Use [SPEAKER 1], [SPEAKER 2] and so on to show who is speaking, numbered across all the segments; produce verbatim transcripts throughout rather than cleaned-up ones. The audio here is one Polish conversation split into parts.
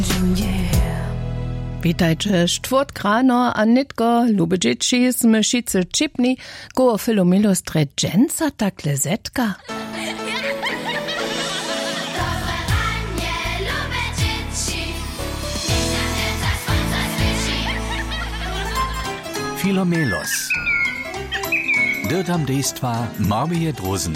[SPEAKER 1] Witajcie, czwórtek rano, a nitko, lube dzieci, z myszicy Čipni, go Filomelo Stredženca takle zetka.
[SPEAKER 2] Filomelos. Dyrtam dejstva Marmije Drozny.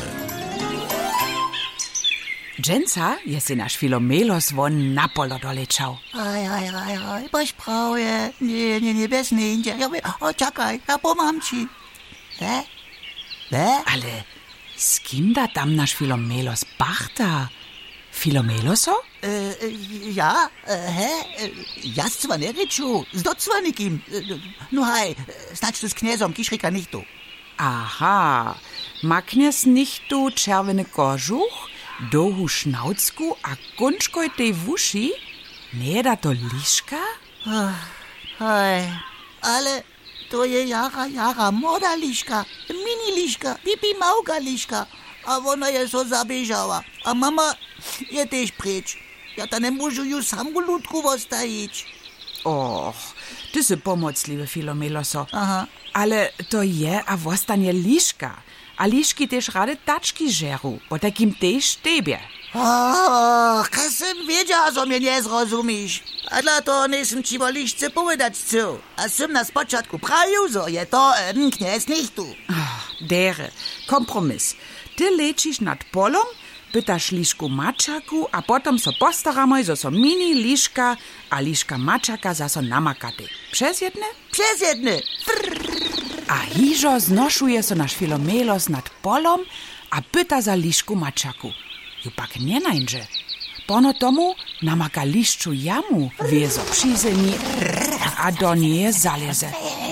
[SPEAKER 3] Dżęca je si nasz Filomelos won na polo doleciał.
[SPEAKER 4] Aj, aj, aj, aj, boś prawie. Nie, nie, nie, bez ninja. Ja mówię, o, czekaj, ja pomam ci. He? He?
[SPEAKER 3] Ale z kim da tam nasz Filomelos bachta? Filomeloso?
[SPEAKER 4] E, e, ja, e, he? E, ja z Cwanericu, z docwanikim. E, no haj, znać tu z kniezom, kiszrika nicht tu.
[SPEAKER 3] Aha, ma kniez nicht tu czerwony kożuch, dohu šnaucku a končkoj tej vuši? Nie da to liška?
[SPEAKER 4] Haj, ale to je jara, jara moda liška, mini liška, pipi mauka liška. A ona je so zabiežala. A mama je tež preč. Ja ta ne môžu ju samú ľudku ostajiť.
[SPEAKER 3] Och, ty si pomocliwy, Filomeloso.
[SPEAKER 4] Aha.
[SPEAKER 3] Ale to je a vostanie liška. A liški tež rade tački žeru, bo takim tež tebie.
[SPEAKER 4] Ach, ka som wiedziała, że mnie nie zrozumiesz. A dla to nisem ci o lišce povedať co. A som na spočatku prawił, że je to um, kniez nicht tu.
[SPEAKER 3] Ach, dere, kompromis. Ty lečiš nad polom, pytaš lišku mačaku, a potom so postaramoj, zo so mini liška a liška mačaka zaso namakate. Przez jedne?
[SPEAKER 4] Przez jedne.
[SPEAKER 3] A hižo znošuje so naš Filomelos nad polom a pyta za lišku mačaku. Ju pak nie nańdže. Pono tomu namaka lišču jamu, wiezo przy zemi a do niej zaleze.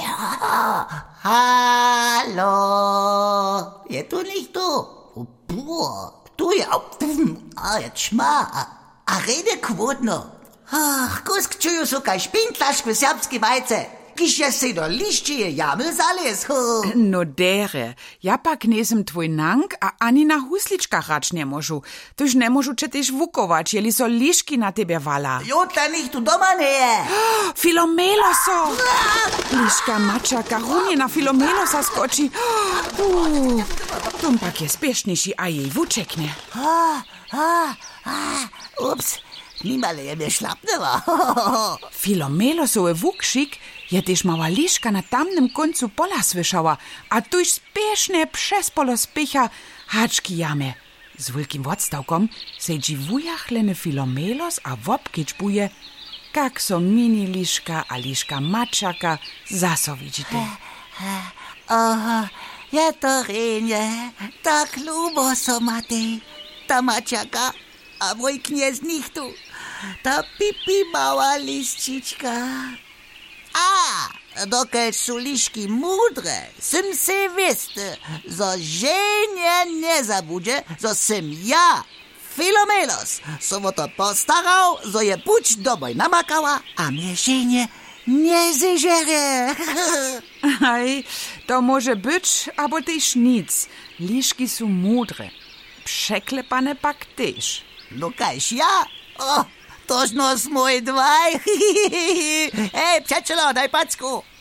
[SPEAKER 4] Halo, je tu nicht tu? Tu je, a je čma, a, a rede kvotno. Ach, kusk čuju so kaj špintlašk v serbski majce. Kiš je se do liščije jamy zalez.
[SPEAKER 3] No dere, ja pak nesem tvoj nank, a ani na husličkach rač ne možu. Tož ne možu četiš vukovač, jeli so liški na tebe vala.
[SPEAKER 4] Jutla nicht tu doma ne je.
[SPEAKER 3] Filomeloso! Liška mačaka runie na Filomelosa skoči. Uh, tom pak je spiešnejší a jej vučekne.
[SPEAKER 4] Ah, ah, ah, ups, nimale je mnie šlapnęła.
[SPEAKER 3] Filomelosowy wukšik je też mała liška na tamnym końcu pola słyszała, a tuż spiesznie przez polo spycha haczki jamy. Z wielkim odstawkom sedzi wujachleny Filomelos a wopkiczbuje, jak so mini liška a liška mačaka zaso widzite.
[SPEAKER 4] Aha, je to renje, tak lubo so matej, ta mačaka, a mój kniez nicht tu, ta pipi mała liściczka. A, dokud su liški mudre, sem se veste, zo ženje ne zabude, zo sem ja, Filomelos, so o to postaral, zo je puč domoj namakała, a mnie ženje nie zežere.
[SPEAKER 3] Aj, to może być, abo też nic. Liški su mudre. Przeklepane pak też.
[SPEAKER 4] No kajś ja? O, toż nos mój dwaj. Hej, przeczelo, daj packu.